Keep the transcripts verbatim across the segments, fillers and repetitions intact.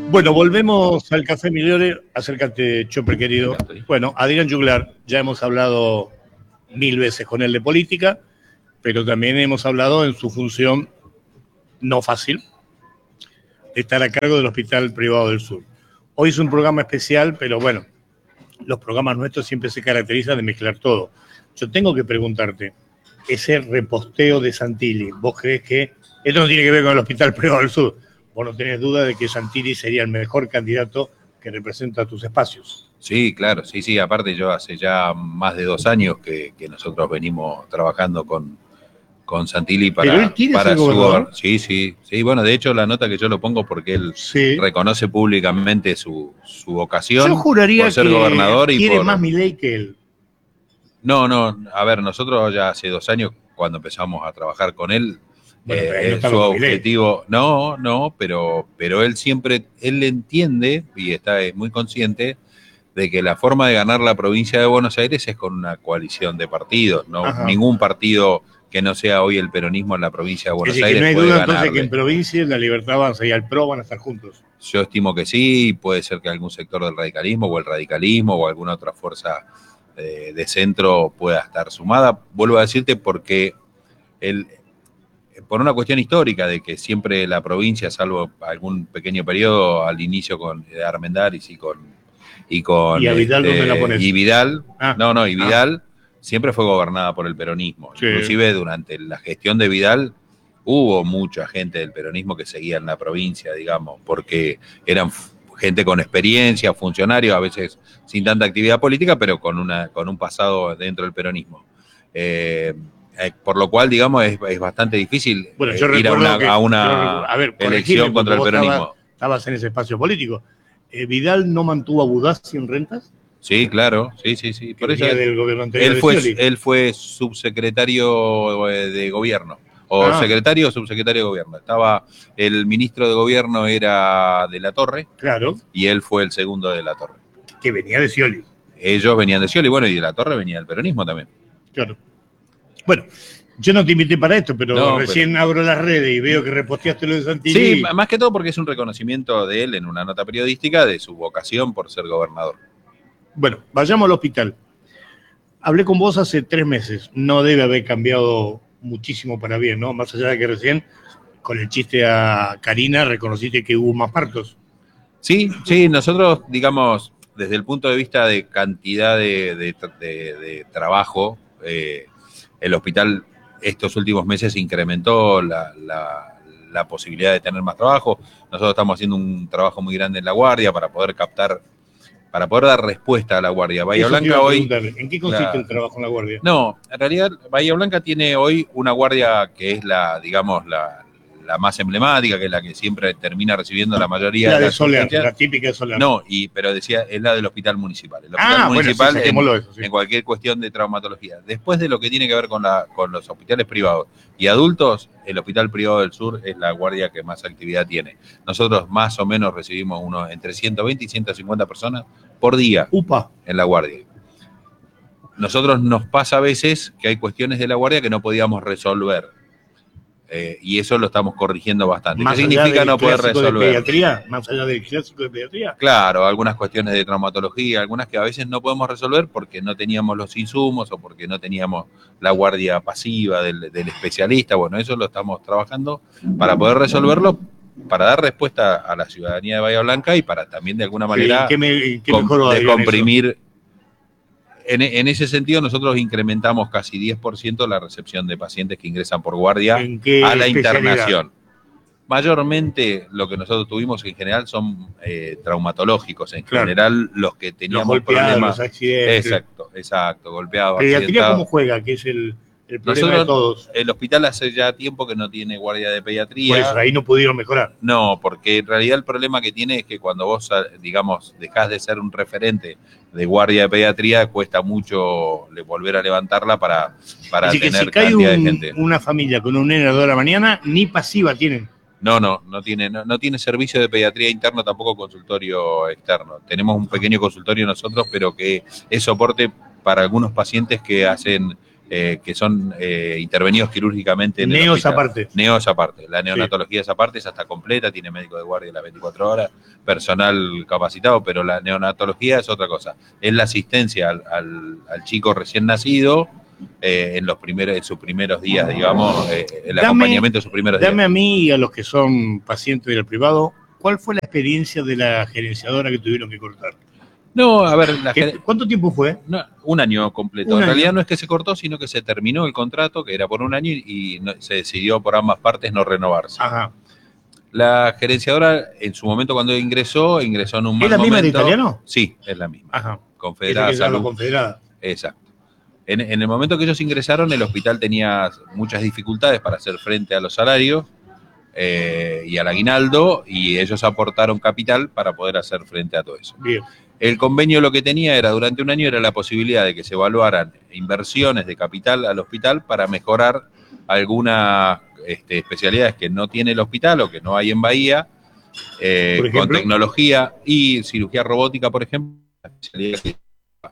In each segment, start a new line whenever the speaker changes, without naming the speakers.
Bueno, volvemos al Café Migliore. Acércate, Chopper querido. Bueno, Adrián Juglar, ya hemos hablado mil veces con él de política, pero también hemos hablado en su función no fácil de estar a cargo del Hospital Privado del Sur. Hoy es un programa especial, pero bueno, los programas nuestros siempre se caracterizan de mezclar todo. Yo tengo que preguntarte, ese reposteo de Santilli, ¿vos crees que esto no tiene que ver con el Hospital Privado del Sur? ¿Vos no tenés duda de que Santilli sería el mejor candidato que representa tus espacios?
Sí, claro, sí, sí. Aparte yo hace ya más de dos años que, que nosotros venimos trabajando con, con Santilli para,
¿Pero él quiere
para
ser
su
gobernador?
Sí, sí, sí. Bueno, de hecho la nota que yo lo pongo porque él
sí.
reconoce públicamente su, su vocación.
Yo juraría
por ser
que
gobernador y
quiere
por...
más Milei que él.
No, no, a ver, nosotros ya hace dos años cuando empezamos a trabajar con él,
Bueno, pero ahí
eh,
no estaba
su
con Milei.
objetivo, no, no, pero, pero él siempre, él entiende y está eh, muy consciente de que la forma de ganar la provincia de Buenos Aires es con una coalición de partidos, no
Ajá.
ningún partido que no sea hoy el peronismo en la provincia de Buenos
Es decir, que
Aires
no hay
puede
duda
ganarle.
entonces que en provincia la Libertad Avanza y el PRO van a estar juntos.
Yo estimo que sí, puede ser que algún sector del radicalismo o el radicalismo o alguna otra fuerza eh, de centro pueda estar sumada. Vuelvo a decirte porque el, por una cuestión histórica de que siempre la provincia, salvo algún pequeño periodo al inicio con Armendáriz y con y con
¿Y a Vidal
este,
dónde la pones?
y Vidal,
Ah,
no, no, y Vidal
ah.
siempre fue gobernada por el peronismo.
Sí.
Inclusive durante la gestión de Vidal hubo mucha gente del peronismo que seguía en la provincia, digamos, porque eran gente con experiencia, funcionarios, a veces sin tanta actividad política, pero con una con un pasado dentro del peronismo. Eh, Eh, por lo cual, digamos, es, es bastante difícil
bueno, yo
eh, ir a una,
que,
a una
yo, a ver,
elección contra el peronismo.
Estabas, estabas en ese espacio político. Eh, ¿Vidal no mantuvo a Budazzi en rentas?
Sí, claro, sí, sí, sí.
Por eso del gobierno anterior
él
de
fue,
Scioli.
él fue subsecretario de gobierno, o
ah.
secretario o subsecretario de gobierno. Estaba, el ministro de gobierno era de la Torre,
claro,
y él fue el segundo de la Torre.
Que venía de Scioli.
Ellos venían de Scioli, bueno, y de la Torre venía del peronismo también.
Claro. Bueno, yo no te invité para esto, pero
no,
recién
pero...
abro las redes y veo que reposteaste lo de Santilli.
Sí, más que todo porque es un reconocimiento de él en una nota periodística de su vocación por ser gobernador.
Bueno, vayamos al hospital. Hablé con vos hace tres meses. No debe haber cambiado muchísimo para bien, ¿no? Más allá de que recién, con el chiste a Karina, reconociste que hubo más partos.
Sí, sí, nosotros, digamos, desde el punto de vista de cantidad de, de, de, de trabajo, eh, el hospital estos últimos meses incrementó la, la, la posibilidad de tener más trabajo. Nosotros estamos haciendo un trabajo muy grande en la guardia para poder captar, para poder dar respuesta a la guardia. Bahía
Eso
Blanca hoy...
¿En qué consiste
la,
el trabajo en la guardia?
No, en realidad Bahía Blanca tiene hoy una guardia que es la, digamos, la... la más emblemática, que es la que siempre termina recibiendo la mayoría
la
de
de
las
Soler,
urgencias.
La típica de Soler.
No, y, pero decía, es la del hospital municipal. El hospital
ah,
municipal
bueno, sí,
en,
eso, sí.
en cualquier cuestión de traumatología. Después de lo que tiene que ver con, la, con los hospitales privados y adultos, el Hospital Privado del Sur es la guardia que más actividad tiene. Nosotros más o menos recibimos unos entre ciento veinte y ciento cincuenta personas por día
Upa.
en la guardia. Nosotros nos pasa a veces que hay cuestiones de la guardia que no podíamos resolver. Eh, y eso lo estamos corrigiendo bastante.
Más
¿Qué significa no poder resolver?
De pediatría, más allá del clásico de pediatría.
Claro, algunas cuestiones de traumatología, algunas que a veces no podemos resolver porque no teníamos los insumos o porque no teníamos la guardia pasiva del, del especialista. Bueno, eso lo estamos trabajando para poder resolverlo, para dar respuesta a la ciudadanía de Bahía Blanca y para también de alguna manera
¿Qué, qué, qué
com,
mejor
de comprimir. En, en ese sentido, nosotros incrementamos casi diez por ciento la recepción de pacientes que ingresan por guardia a la internación. Mayormente lo que nosotros tuvimos en general son eh, traumatológicos, en claro. general los que teníamos
los
problemas.
Los accidentes.
Exacto, exacto, golpeados.
¿Pediatría cómo juega? Que es el, el problema
nosotros,
de todos.
El hospital hace ya tiempo que no tiene guardia de pediatría.
Por eso, ahí no pudieron mejorar.
No, porque en realidad el problema que tiene es que cuando vos, digamos, dejás de ser un referente de guardia de pediatría, cuesta mucho volver a levantarla para, para
Así
tener
que si cae
cantidad
un,
de gente.
Una familia con un nene a las dos de la mañana, ni pasiva tienen.
No, no, no tiene, no, no tiene servicio de pediatría interno, tampoco consultorio externo. Tenemos un pequeño consultorio nosotros, pero que es soporte para algunos pacientes que hacen eh, que son eh, intervenidos quirúrgicamente en el
Neos
hospital.
aparte.
Neos aparte. La neonatología sí. es aparte, esa está completa, tiene médico de guardia las veinticuatro horas, personal capacitado, pero la neonatología es otra cosa. Es la asistencia al, al, al chico recién nacido eh, en los primeros, en sus primeros días, digamos, eh, el dame, acompañamiento de sus primeros
dame
días.
Dame a mí y a los que son pacientes del privado, ¿cuál fue la experiencia de la gerenciadora que tuvieron que cortar?
No, a ver, la
¿Qué, ¿cuánto tiempo fue?
No, un año completo. Un en año. realidad no es que se cortó, sino que se terminó el contrato, que era por un año, y no, se decidió por ambas partes no renovarse.
Ajá.
La gerenciadora, en su momento cuando ingresó, ingresó en un mal
¿Es la
momento.
misma de Italiano?
Sí, es la misma.
Ajá.
Confederada Salud.
Confederada.
Exacto. En, en el momento que ellos ingresaron, el hospital tenía muchas dificultades para hacer frente a los salarios eh, y al aguinaldo, y ellos aportaron capital para poder hacer frente a todo eso.
Bien.
El convenio lo que tenía era, durante un año, era la posibilidad de que se evaluaran inversiones de capital al hospital para mejorar algunas este, especialidades que no tiene el hospital o que no hay en Bahía, eh, con tecnología y cirugía robótica, por ejemplo, especialidad que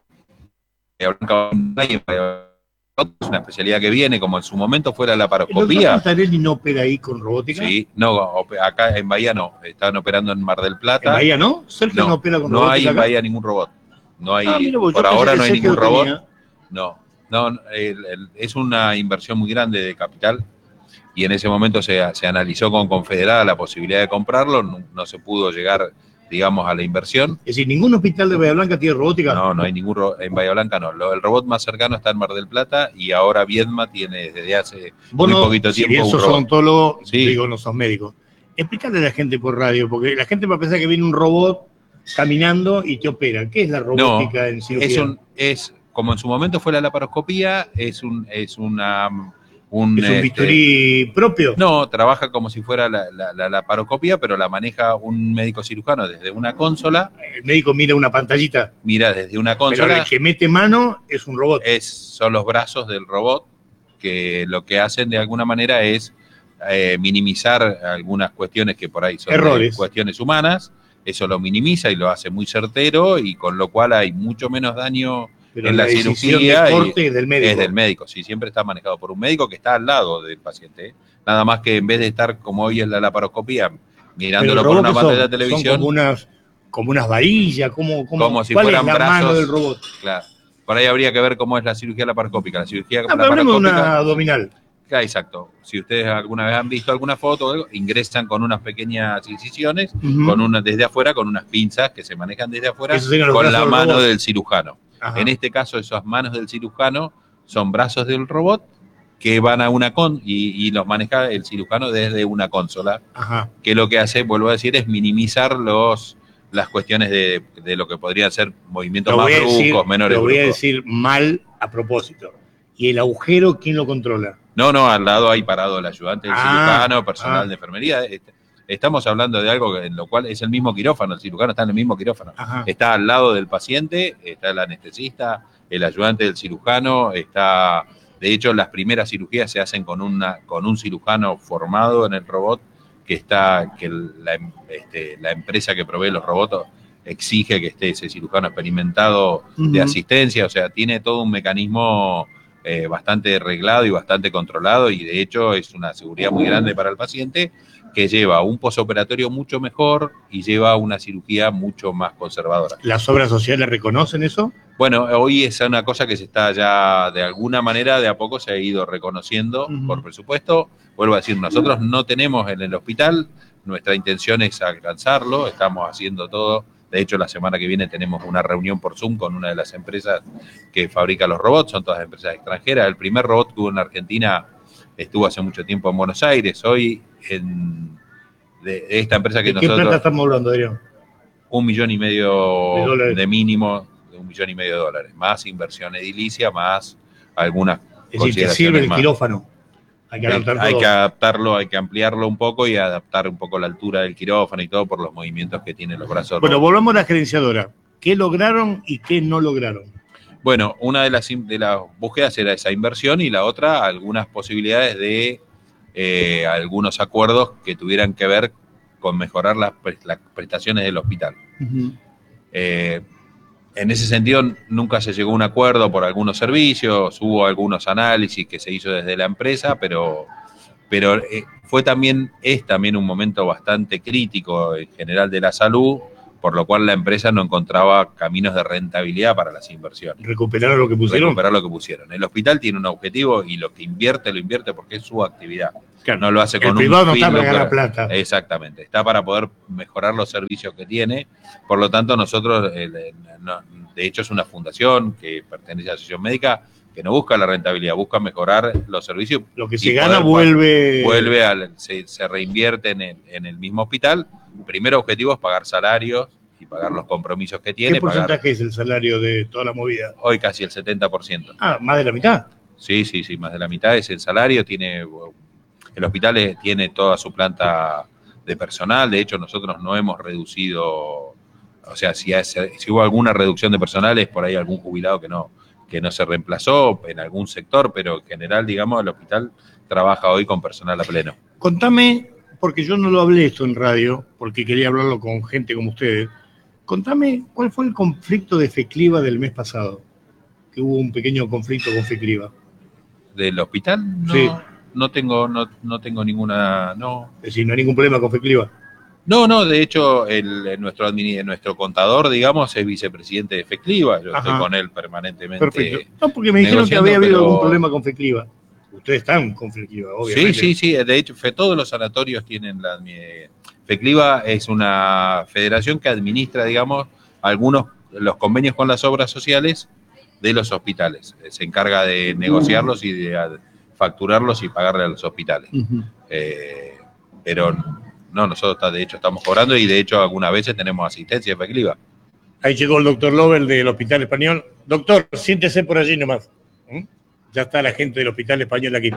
es una especialidad que viene, como en su momento fuera la laparoscopía.
¿El Cantarelli no opera ahí con robótica?
Sí, no, acá en Bahía no, estaban operando en Mar del Plata.
¿En Bahía no? ¿Sergio no, no opera con
no
robótica?
No hay en
acá?
Bahía ningún robot. No hay,
ah, mira, vos,
por ahora no hay ningún robot.
Tenía.
No, no el, el, es una inversión muy grande de capital y en ese momento se, se analizó con Confederada la posibilidad de comprarlo, no, no se pudo llegar, digamos, a la inversión.
Es decir, ¿ningún hospital de Bahía Blanca tiene robótica?
No, no hay ningún robot, en Bahía Blanca no. Lo, el robot más cercano está en Mar del Plata y ahora Viedma tiene desde hace
Vos
muy
no,
poquito
si
tiempo
bien
un
sos
robot.
odontólogo,
Sí.
digo, no sos médico. Explícale a la gente por radio, porque la gente va a pensar que viene un robot caminando y te opera. ¿Qué es la robótica
no,
en cirugía?
Es, un, es, como en su momento fue la laparoscopía, es, un, es una... Un,
¿Es un bisturí este, propio?
No, trabaja como si fuera la, la, la laparoscopía, pero la maneja un médico cirujano desde una consola.
El médico mira una pantallita.
Mira desde una consola.
Pero el que mete mano es un robot.
Es, son los brazos del robot que lo que hacen de alguna manera es eh, minimizar algunas cuestiones que por ahí son
errores,
cuestiones humanas. Eso lo minimiza y lo hace muy certero y con lo cual hay mucho menos daño.
Pero
en la,
la
cirugía
de corte es del médico.
Es del médico, sí, siempre está manejado por un médico que está al lado del paciente. ¿eh? Nada más que en vez de estar como hoy en la laparoscopía, mirándolo por una pantalla de televisión.
Son como unas, como unas varillas, como, como,
como si
¿cuál
fueran
es la
brazos,
mano del robot?
Claro. Por ahí habría que ver cómo es la cirugía laparoscópica. La cirugía
ah,
laparoscópica.
De una abdominal.
Ah, exacto. Si ustedes alguna vez han visto alguna foto o algo, ingresan con unas pequeñas incisiones, uh-huh. con una, desde afuera, con unas pinzas que se manejan desde afuera, con la mano robot. del cirujano. Ajá. En este caso, esas manos del cirujano son brazos del robot que van a una con y, y los maneja el cirujano desde una consola. Ajá. Que lo que hace, vuelvo a decir, es minimizar los las cuestiones de, de lo que podrían ser movimientos
lo
más bruscos,
decir,
menores
Lo voy
bruscos.
a decir mal a propósito. ¿Y el agujero quién lo controla?
No, no, al lado hay parado el ayudante del
ah,
cirujano, personal
ah.
de enfermería. Estamos hablando de algo en lo cual es el mismo quirófano, el cirujano está en el mismo quirófano. Ajá. Está al lado del paciente, está el anestesista, el ayudante del cirujano, está... De hecho, las primeras cirugías se hacen con, una, con un cirujano formado en el robot, que está que la, este, la empresa que provee los robots exige que esté ese cirujano experimentado uh-huh. de asistencia, o sea, tiene todo un mecanismo eh, bastante reglado y bastante controlado, y de hecho es una seguridad muy grande para el paciente, que lleva un posoperatorio mucho mejor y lleva una cirugía mucho más conservadora.
¿Las obras sociales reconocen eso?
Bueno, hoy es una cosa que se está ya, de alguna manera, de a poco se ha ido reconociendo uh-huh. por presupuesto. Vuelvo a decir, nosotros no tenemos en el hospital, nuestra intención es alcanzarlo, estamos haciendo todo. De hecho, la semana que viene tenemos una reunión por Zoom con una de las empresas que fabrica los robots, son todas empresas extranjeras. El primer robot que hubo en Argentina estuvo hace mucho tiempo en Buenos Aires, hoy en, de, de esta empresa que
¿De
nosotros...
qué plata estamos hablando, Adrián?
Un millón y medio
de,
de mínimo, de un millón y medio de dólares, más inversión edilicia, más algunas
es decir, que sirve el
más.
quirófano. Hay que, adaptar
hay
todo.
que adaptarlo, hay que ampliarlo un poco y adaptar un poco la altura del quirófano y todo por los movimientos que tienen los brazos.
Bueno, volvamos a la gerenciadora. ¿Qué lograron y qué no lograron?
Bueno, una de las, de las búsquedas era esa inversión y la otra, algunas posibilidades de eh, algunos acuerdos que tuvieran que ver con mejorar las, las prestaciones del hospital. Uh-huh. eh, en ese sentido nunca se llegó a un acuerdo por algunos servicios, hubo algunos análisis que se hizo desde la empresa, pero, pero eh, fue también, es también un momento bastante crítico en general de la salud, por lo cual la empresa no encontraba caminos de rentabilidad para las inversiones.
¿Recuperaron lo que pusieron?
Recuperar lo que pusieron. El hospital tiene un objetivo y lo que invierte, lo invierte porque es su actividad.
Claro.
No lo hace con
el
un
privado no
fin
está para
lucra-
ganar plata.
Exactamente. Está para poder mejorar los servicios que tiene. Por lo tanto, nosotros, eh, no, de hecho, es una fundación que pertenece a la Asociación Médica que no busca la rentabilidad, busca mejorar los servicios.
Lo que se gana vuelve...
Vuelve, al, se, se reinvierte en el, en el mismo hospital. El primer objetivo es pagar salarios y pagar los compromisos que tiene.
¿Qué porcentaje
pagar,
es el salario de toda la movida?
Hoy casi el setenta por ciento.
Ah, ¿más de la mitad?
Sí, sí, sí, más de la mitad es el salario. Tiene, el hospital tiene toda su planta de personal. De hecho, nosotros no hemos reducido, o sea, si, hay, si hubo alguna reducción de personal es por ahí algún jubilado que no, que no se reemplazó en algún sector, pero en general, digamos, el hospital trabaja hoy con personal a pleno.
Contame, porque yo no lo hablé esto en radio, porque quería hablarlo con gente como ustedes. Contame, ¿cuál fue el conflicto de FECLIVA del mes pasado? Que hubo un pequeño conflicto con FECLIVA.
¿Del hospital? No,
sí.
no tengo, no, no tengo ninguna, no.
Es decir, no hay ningún problema con FECLIVA.
No, no, de hecho, el, nuestro, nuestro contador, digamos, es vicepresidente de FECLIVA. Yo Ajá. estoy con él permanentemente.
Perfecto. No, porque me dijeron que había habido pero... algún problema con FECLIVA. Ustedes están con FECLIVA, obviamente.
Sí, sí, sí. De hecho, todos los sanatorios tienen la... FECLIVA es una federación que administra, digamos, algunos los convenios con las obras sociales de los hospitales. Se encarga de negociarlos y de facturarlos y pagarle a los hospitales. Uh-huh. Eh, pero no, nosotros de hecho estamos cobrando y de hecho algunas veces tenemos asistencia de FECLIVA.
Ahí llegó el doctor Lovell del Hospital Español. Doctor, siéntese por allí nomás. ¿Mm? Ya está la gente del Hospital Español aquí.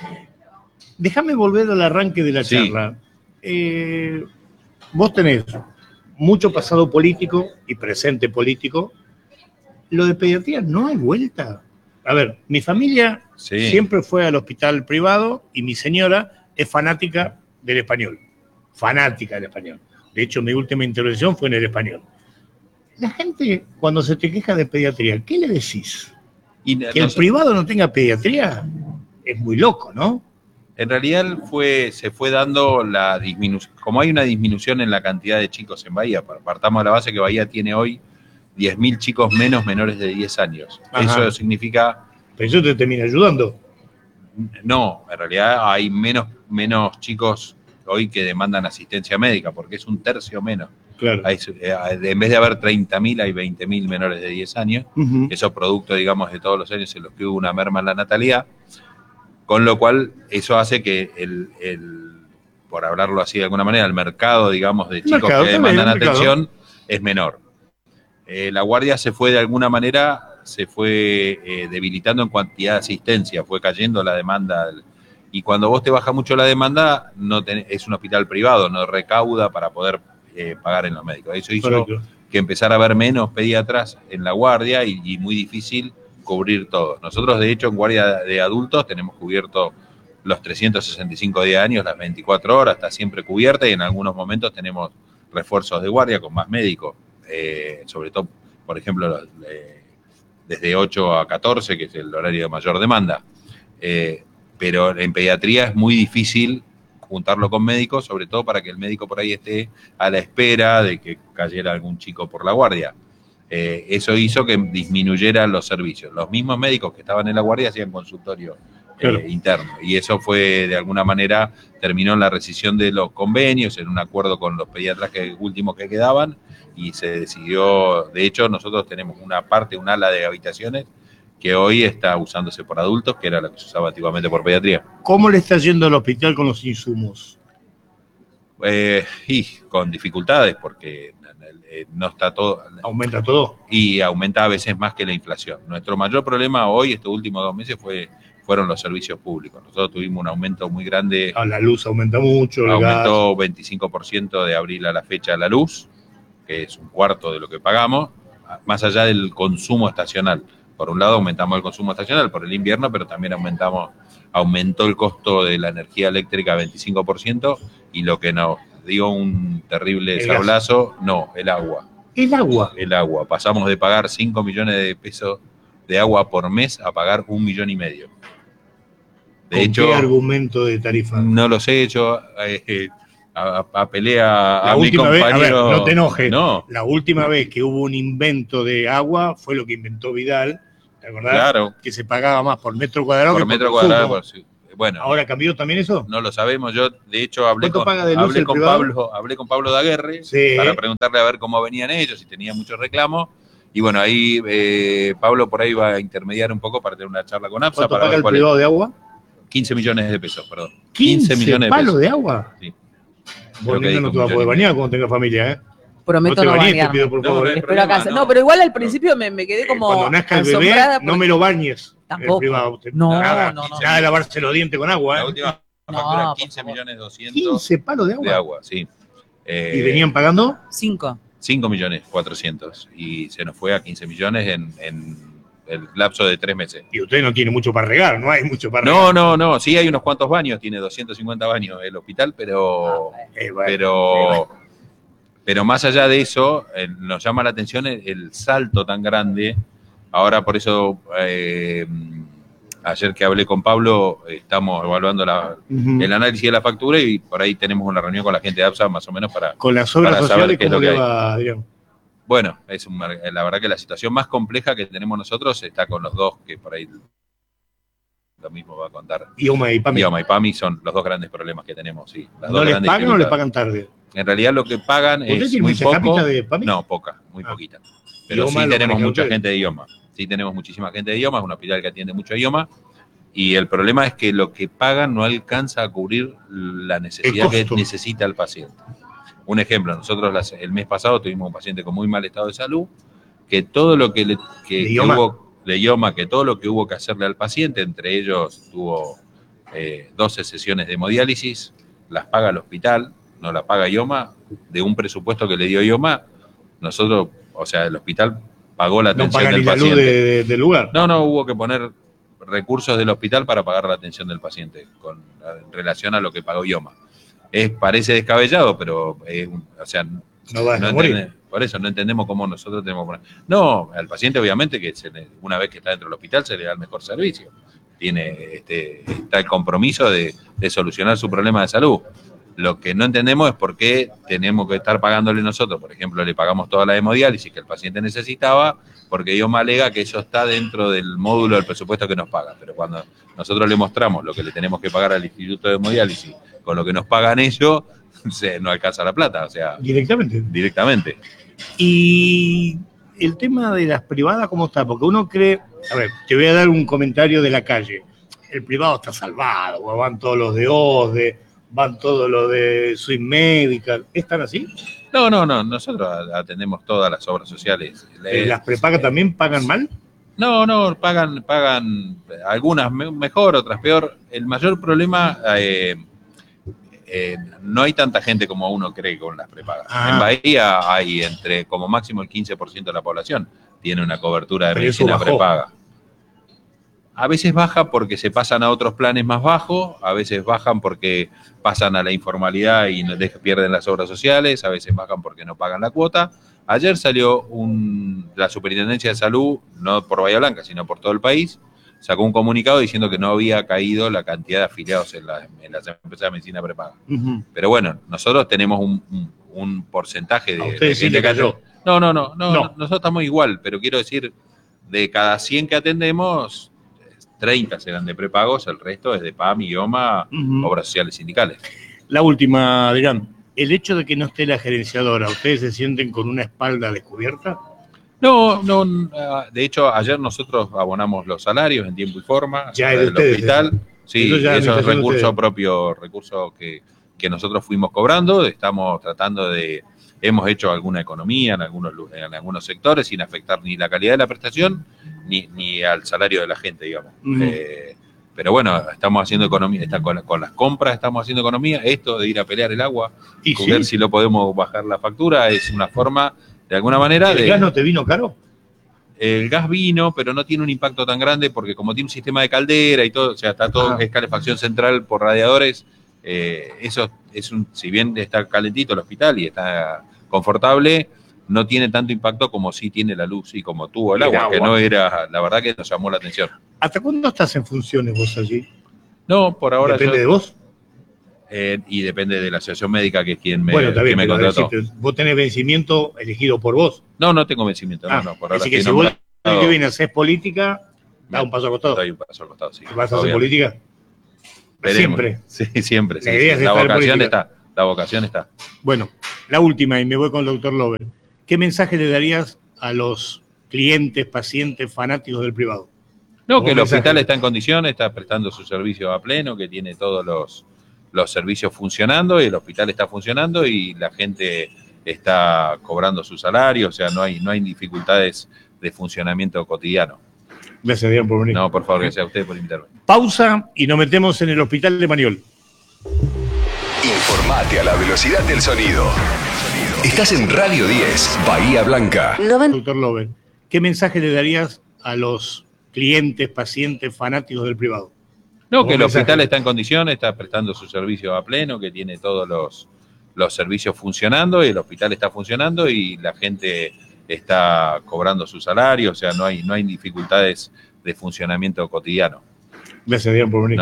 Déjame volver al arranque de la
sí.
charla. Eh, vos tenés mucho pasado político y presente político. Lo de pediatría no hay vuelta. A ver, mi familia sí. siempre fue al hospital privado y mi señora es fanática del Español. Fanática del Español. De hecho, mi última intervención fue en el Español. La gente, cuando se te queja de pediatría, ¿qué le decís? Y que el privado no tenga pediatría es muy loco, ¿no?
En realidad fue, se fue dando la disminución, como hay una disminución en la cantidad de chicos en Bahía, partamos de la base que Bahía tiene hoy diez mil chicos menos menores de diez años. Ajá. Eso significa...
Pero eso te termina ayudando.
No, en realidad hay menos, menos chicos hoy que demandan asistencia médica, porque es un tercio menos.
Claro.
Hay, en vez de haber treinta mil, hay veinte mil menores de diez años. Uh-huh. Eso producto, digamos, de todos los años en los que hubo una merma en la natalidad. Con lo cual, eso hace que, el, el por hablarlo así de alguna manera, el mercado, digamos, de chicos mercado, que demandan atención es menor. Eh, la guardia se fue, de alguna manera, se fue eh, debilitando en cantidad de asistencia, fue cayendo la demanda. Y cuando vos te baja mucho la demanda, no tenés, es un hospital privado, no recauda para poder eh, pagar en los médicos. Eso hizo Correcto. que empezara a haber menos pediatras en la guardia y, y muy difícil cubrir todos. Nosotros, de hecho, en guardia de adultos tenemos cubierto los trescientos sesenta y cinco días de años, las veinticuatro horas, está siempre cubierta y en algunos momentos tenemos refuerzos de guardia con más médicos, eh, sobre todo, por ejemplo, eh, desde ocho a catorce, que es el horario de mayor demanda. Eh, pero en pediatría es muy difícil juntarlo con médicos, sobre todo para que el médico por ahí esté a la espera de que cayera algún chico por la guardia. Eh, eso hizo que disminuyeran los servicios. Los mismos médicos que estaban en la guardia hacían consultorio claro. eh, interno. Y eso fue, de alguna manera, terminó en la rescisión de los convenios, en un acuerdo con los pediatras que, últimos que quedaban, y se decidió, de hecho, nosotros tenemos una parte, un ala de habitaciones, que hoy está usándose por adultos, que era la que se usaba antiguamente por pediatría.
¿Cómo le está yendo al hospital con los insumos?
Eh, y con dificultades, porque no está todo...
¿Aumenta todo?
Y aumenta a veces más que la inflación. Nuestro mayor problema hoy, estos últimos dos meses, fue fueron los servicios públicos. Nosotros tuvimos un aumento muy grande.
Ah, la luz aumenta mucho. El
aumentó
gas.
veinticinco por ciento de abril a la fecha la luz, que es un cuarto de lo que pagamos, más allá del consumo estacional. Por un lado aumentamos el consumo estacional por el invierno, pero también aumentamos, aumentó el costo de la energía eléctrica a veinticinco por ciento y lo que nos dio un terrible sablazo, no, el agua.
El agua.
El agua. Pasamos de pagar cinco millones de pesos de agua por mes a pagar un millón y medio. De
¿Con
hecho,
qué argumento de tarifa?
No los he hecho. Eh, a, a pelea a,
La
a mi
última vez, a ver,
compañero.
no te enojes.
No,
La última vez que hubo un invento de agua fue lo que inventó Vidal, ¿te acordás?
Claro.
Que se pagaba más por metro cuadrado
por
que
metro
por
cuadrado.
consumo.
Por, bueno,
¿Ahora cambió también eso?
no lo sabemos. Yo, de hecho, hablé
¿Cuánto
con,
paga de luz
hablé
el
con
privado?
Pablo, hablé con Pablo Daguerre
Sí.
para preguntarle a ver cómo venían ellos, si tenían muchos reclamos. Y bueno, ahí eh, Pablo por ahí va a intermediar un poco para tener una charla con APSA.
¿Cuánto
para
paga
ver
el
cuál
privado
es.
de agua?
quince millones de pesos, perdón.
quince
millones de
palos
pesos.
de agua.
Sí.
Vos,
Creo que
nena,
dijo
no te vas a
un
poder
millón y
bañar
medio.
cuando tengas familia, ¿eh?
Prometo
no te
no,
bañes, te
bañarme.
pido por
No,
favor.
no
¿eh?
hay
Espero acá.
problema,
No,
no.
pero igual al
Pero-
principio me, me quedé
Eh,
como
Cuando nazca el bebé,
asombrada
no
porque-
me lo bañes.
Tampoco.
El privado.
No,
nada,
no, no.
Nada de lavarse los dientes con agua,
La
¿eh?
última
No,
factura,
por
quince
favor.
millones doscientos
quince palos de agua.
de agua, sí. Eh,
¿Y venían pagando?
Cinco.
cinco millones cuatrocientos y se nos fue a quince millones en, en el lapso de tres meses.
Y usted no tiene mucho para regar, no hay mucho para
No,
regar.
no, no, sí hay unos cuantos baños, tiene doscientos cincuenta baños el hospital, pero,
Eh, bueno,
pero,
eh, bueno.
pero más allá de eso, eh, nos llama la atención el, el salto tan grande. Ahora por eso, eh, ayer que hablé con Pablo, estamos evaluando la,
Ujú.
el análisis de la factura y por ahí tenemos una reunión con la gente de APSA más o menos para...
Con las obras
para saber
sociales,
qué es
¿cómo
lo que
le
hay.
va, Adrián?
Bueno, es un, la verdad que la situación más compleja que tenemos nosotros está con los dos, que por ahí lo mismo va a contar.
IOMA y PAMI.
IOMA y PAMI son los dos grandes problemas que tenemos, sí. Las
¿No
dos
les
grandes
pagan o les
dificultades.
pagan tarde?
En realidad lo que pagan
¿Usted
es
tiene
muy
mucha
poco.
cápita de PAMI?
No, poca, muy
Ah.
poquita. Pero
IOMA
sí
lo
tenemos
maneja
mucha
usted.
gente de IOMA. Sí tenemos muchísima gente de IOMA, es un hospital que atiende mucho a IOMA. Y el problema es que lo que pagan no alcanza a cubrir la necesidad
El
que
costo.
necesita el paciente. Un ejemplo, nosotros las- el mes pasado tuvimos un paciente con muy mal estado de salud, que todo lo que, le, que,
¿De
que
IOMA?
hubo, de IOMA, que todo lo que hubo que hacerle al paciente, entre ellos tuvo eh, doce sesiones de hemodiálisis, las paga el hospital, no la paga IOMA, de un presupuesto que le dio IOMA, nosotros, o sea, el hospital pagó la
No
atención
pagan
del
ni la luz
paciente.
de- de- del lugar.
No, no, hubo que poner recursos del hospital para pagar la atención del paciente con, en relación a lo que pagó IOMA. Es, parece descabellado, pero eh, o sea,
No va a
no
morir.
entende- por eso no entendemos cómo nosotros tenemos que poner. No, al paciente obviamente que se le- una vez que está dentro del hospital se le da el mejor servicio. Tiene, este, está el compromiso de, de solucionar su problema de salud. Lo que no entendemos es por qué tenemos que estar pagándole nosotros. Por ejemplo, le pagamos toda la hemodiálisis que el paciente necesitaba, porque IOMA alega que eso está dentro del módulo del presupuesto que nos paga. Pero cuando nosotros le mostramos lo que le tenemos que pagar al Instituto de Hemodiálisis con lo que nos pagan ellos, se, no alcanza la plata, o sea,
Directamente.
directamente.
Y el tema de las privadas, ¿cómo está? Porque uno cree, a ver, te voy a dar un comentario de la calle. El privado está salvado, van todos los de O S D E, van todos los de Swiss Medical. ¿Están así?
No, no, no, nosotros atendemos todas las obras sociales.
Eh,
Le-
¿Las prepagas también pagan mal?
No, no, pagan, pagan algunas me- mejor, otras peor. El mayor problema, eh, eh, no hay tanta gente como uno cree con las prepagas.
Ah.
En Bahía hay entre como máximo el quince por ciento de la población tiene una cobertura de
Pero eso
medicina
bajó.
prepaga. A veces baja porque se pasan a otros planes más bajos, a veces bajan porque pasan a la informalidad y no- de- pierden las obras sociales, a veces bajan porque no pagan la cuota. Ayer salió un, la Superintendencia de Salud, no por Bahía Blanca, sino por todo el país, sacó un comunicado diciendo que no había caído la cantidad de afiliados en, la- en las empresas de medicina prepaga.
Ujú.
Pero bueno, nosotros tenemos un, un- un porcentaje de,
A ustedes
de
sí
gente
le
que
cayó.
ate- No, no, no, no,
No.
nosotros estamos igual, pero quiero decir, de cada cien que atendemos, treinta serán de prepagos, el resto es de PAMI, IOMA,
Ujú.
obras sociales sindicales.
La última, Adrián. El hecho de que no esté la gerenciadora, ¿ustedes se sienten con una espalda descubierta?
No, no, ah, de hecho, ayer nosotros abonamos los salarios en tiempo y forma
Ya es de
del
ustedes,
hospital. Sí,
Eso ya es
eso es
administración de
recurso
ustedes.
propio, recurso que, que nosotros fuimos cobrando. Estamos tratando de, hemos hecho alguna economía en algunos, lu- en algunos sectores sin afectar ni la calidad de la prestación ni, ni al salario de la gente, digamos.
Ujú.
Eh, pero bueno, estamos haciendo economía, está con, con las compras estamos haciendo economía. Esto de ir a pelear el agua,
Y
ver
sí,
si lo podemos bajar la factura, es una forma, de alguna manera,
¿el
de...
gas no te vino caro?
El gas vino, pero no tiene un impacto tan grande porque como tiene un sistema de caldera y todo, o sea, está todo,
Ajá.
es calefacción central por radiadores, eh, eso es un, si bien está calentito el hospital y está confortable, no tiene tanto impacto como sí tiene la luz y como tuvo el agua, el agua, que no era, la verdad que nos llamó la atención.
¿Hasta cuándo estás en funciones vos allí?
No, por ahora.
¿Depende
yo,
de vos?
Eh, y depende de la asociación médica, que es quien me,
bueno, está bien,
quien me contrató.
Decir, vos tenés vencimiento elegido por vos.
No, no tengo vencimiento,
ah,
no, no, por ahora.
Así que si vos el año que viene haces política, da un paso al costado.
Doy un paso al costado, sí.
¿Vas a hacer política?
Veremos. Siempre. Sí, siempre. Sí,
la idea
sí.
es
La vocación está. La vocación está.
Bueno, la última, y me voy con el doctor Lover. ¿Qué mensaje le darías a los clientes, pacientes, fanáticos del privado?
No, que el mensaje? hospital está en condiciones, está prestando su servicio a pleno, que tiene todos los, los servicios funcionando, y el hospital está funcionando y la gente está cobrando su salario, o sea, no hay, no hay dificultades de funcionamiento cotidiano.
Gracias, Diego, por venir.
No, por favor, gracias a usted por invitarme.
Pausa y nos metemos en el hospital de Maniol.
Informate a la velocidad del sonido. Estás en Radio diez, Bahía Blanca.
Doctor Lover, ¿qué mensaje le darías a los clientes, pacientes, fanáticos del privado?
No, que el mensaje? hospital está en condiciones, está prestando su servicio a pleno, que tiene todos los, los servicios funcionando, y el hospital está funcionando y la gente está cobrando su salario, o sea, no hay, no hay dificultades de funcionamiento cotidiano.
Gracias, Diego, por venir. No.